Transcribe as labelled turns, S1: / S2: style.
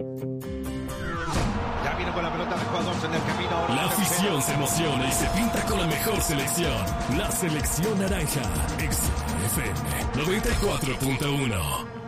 S1: Ya viene con la pelota de jugadores en el camino.
S2: La afición se emociona y se pinta con la mejor selección. La selección naranja. XFM 94.1.